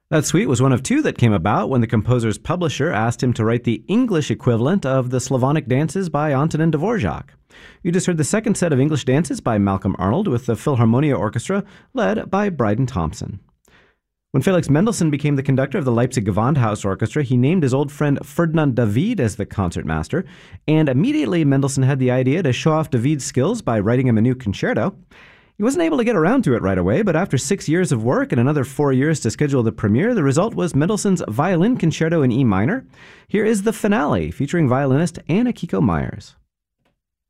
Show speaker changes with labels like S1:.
S1: That suite was one of two that came about when the composer's publisher asked him to write the English equivalent of the Slavonic dances by Antonin Dvorak. You just heard the second set of English dances by Malcolm Arnold with the Philharmonia Orchestra, led by Bryden Thompson. When Felix Mendelssohn became the conductor of the Leipzig Gewandhaus Orchestra, he named his old friend Ferdinand David as the concertmaster, and immediately Mendelssohn had the idea to show off David's skills by writing him a new concerto. He wasn't able to get around to it right away, but after 6 years of work and another 4 years to schedule the premiere, the result was Mendelssohn's Violin Concerto in E minor. Here is the finale, featuring violinist Anna Kiko Myers.